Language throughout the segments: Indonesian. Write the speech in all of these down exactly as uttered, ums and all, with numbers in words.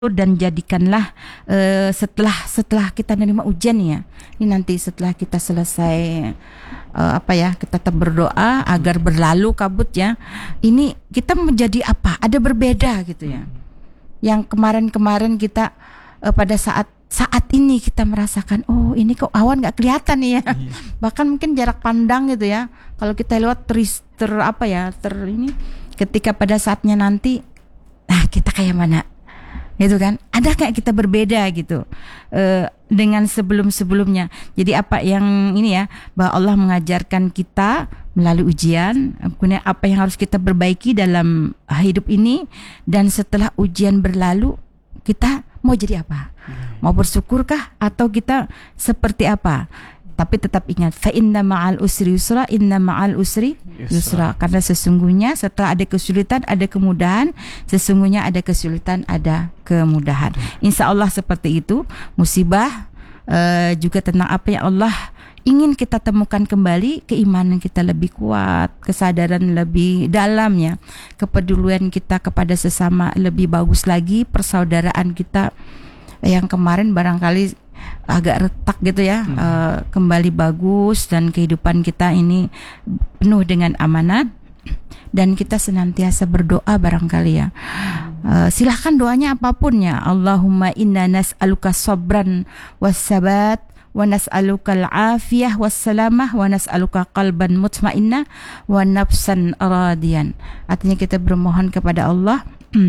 dan jadikanlah uh, setelah setelah kita menerima ujian ya, ini nanti setelah kita selesai uh, apa ya, kita tetap berdoa agar berlalu kabut ya, ini kita menjadi apa, ada berbeda gitu ya. Yang kemarin-kemarin kita uh, pada saat saat ini kita merasakan, oh ini kok awan nggak kelihatan nih ya, bahkan mungkin jarak pandang gitu ya, kalau kita lewat ter, ter apa ya ter ini, ketika pada saatnya nanti, nah kita kayak mana gitu kan, ada kayak kita berbeda gitu uh, dengan sebelum-sebelumnya. Jadi apa yang ini ya, bahwa Allah mengajarkan kita melalui ujian, kemudian apa yang harus kita perbaiki dalam hidup ini, dan setelah ujian berlalu kita mau jadi apa, mau bersyukurkah atau kita seperti apa. Tapi tetap ingat, fa inna ma'al usri yusra, inna ma'al usri yusra. Karena sesungguhnya setelah ada kesulitan ada kemudahan, sesungguhnya ada kesulitan ada kemudahan. Insya Allah seperti itu. Musibah uh, juga tentang apa yang Allah ingin kita temukan kembali, keimanan kita lebih kuat, kesadaran lebih dalam ya, kepedulian kita kepada sesama lebih bagus lagi, persaudaraan kita yang kemarin barangkali agak retak gitu ya, hmm. uh, kembali bagus, dan kehidupan kita ini penuh dengan amanat, dan kita senantiasa berdoa barangkali ya. Uh, silahkan doanya apapun ya. Allahumma inna nas'aluka sabran wassabat, wa nas'aluka al-afiyah wassalamah, wa nas'aluka qalban mutmainnah wa nafsan radiyan. Artinya kita bermohon kepada Allah,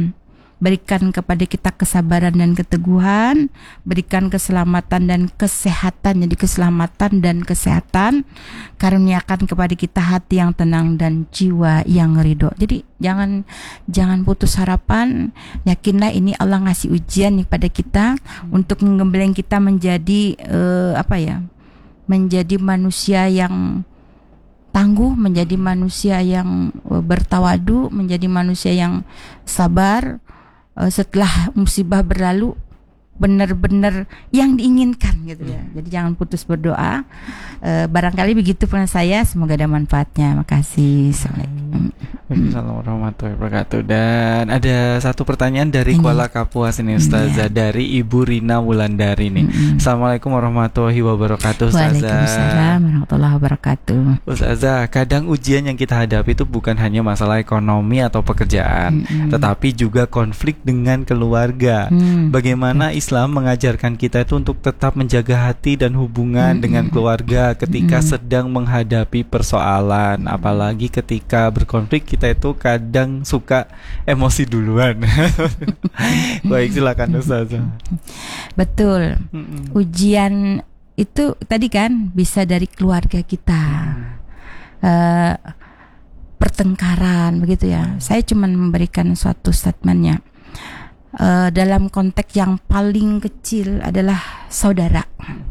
berikan kepada kita kesabaran dan keteguhan, berikan keselamatan dan kesehatan, jadi keselamatan dan kesehatan, karuniakan kepada kita hati yang tenang dan jiwa yang ridho. Jadi jangan jangan putus harapan, yakinlah ini Allah ngasih ujian nih pada kita untuk menggembleng kita menjadi uh, apa ya, menjadi manusia yang tangguh, menjadi manusia yang uh, bertawadu, menjadi manusia yang sabar. Uh, setelah musibah berlalu benar-benar yang diinginkan gitu ya. Jadi jangan putus berdoa. Uh, barangkali begitu pun saya, semoga ada manfaatnya. Makasih. Assalamualaikum. Waalaikumsalam warahmatullahi wabarakatuh. Dan ada satu pertanyaan dari Kuala Kapuas ini Ustazah, ya. Dari Ibu Rina Wulandari nih. Mm-hmm. Assalamualaikum warahmatullahi wabarakatuh Ustazah. Waalaikumsalam warahmatullahi wabarakatuh. Ustazah, kadang ujian yang kita hadapi itu bukan hanya masalah ekonomi atau pekerjaan, mm-hmm. tetapi juga konflik dengan keluarga. Mm-hmm. Bagaimana Islam mengajarkan kita itu untuk tetap menjaga hati dan hubungan mm-hmm. dengan keluarga ketika mm-hmm. sedang menghadapi persoalan, apalagi ketika berkonflik kita itu kadang suka emosi duluan. Baik, silakan Ustazah. Betul. Mm-mm. Ujian itu tadi kan bisa dari keluarga kita, uh, pertengkaran begitu ya. Saya cuma memberikan suatu statementnya. Uh, dalam konteks yang paling kecil adalah saudara.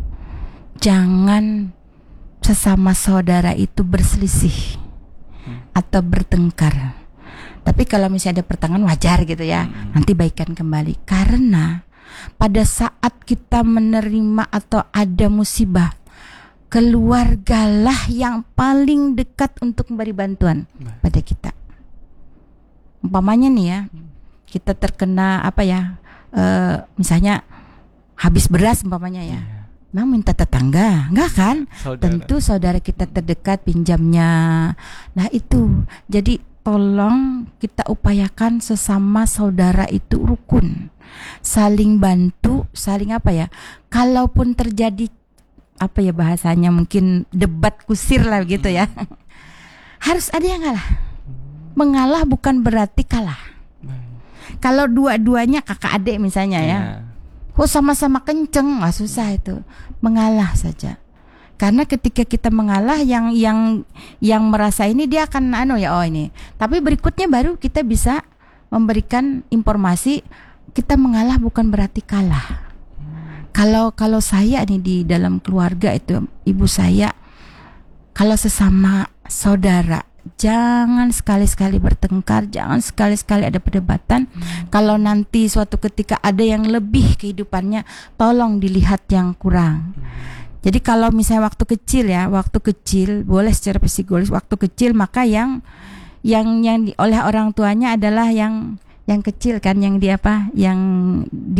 Jangan sesama saudara itu berselisih atau bertengkar. Tapi kalau misalnya ada pertengahan wajar gitu ya, hmm. nanti baikan kembali. Karena pada saat kita menerima atau ada musibah, keluargalah yang paling dekat untuk memberi bantuan nah. pada kita. Umpamanya nih ya, kita terkena apa ya, uh, misalnya habis beras umpamanya ya. Yeah. Nah minta tetangga, enggak kan? Saudara. Tentu saudara kita terdekat pinjamnya. Nah itu, jadi tolong kita upayakan sesama saudara itu rukun, saling bantu, saling apa ya? Kalaupun terjadi apa ya bahasanya, mungkin debat kusir lah gitu ya. Harus ada yang ngalah. Mengalah bukan berarti kalah. Kalau dua-duanya kakak adik misalnya ya. Yeah. Oh sama-sama kenceng, nggak susah itu, mengalah saja. Karena ketika kita mengalah, yang yang yang merasa ini dia akan anu ya, oh ini. Tapi berikutnya baru kita bisa memberikan informasi, kita mengalah bukan berarti kalah. Kalau kalau saya nih di dalam keluarga itu, ibu saya, kalau sesama saudara, jangan sekali-sekali bertengkar, jangan sekali-sekali ada perdebatan. Hmm. Kalau nanti suatu ketika ada yang lebih kehidupannya, tolong dilihat yang kurang. Hmm. Jadi kalau misalnya waktu kecil ya, waktu kecil boleh secara psikologis waktu kecil, maka yang yang yang di, oleh orang tuanya adalah yang yang kecil kan, yang di apa, yang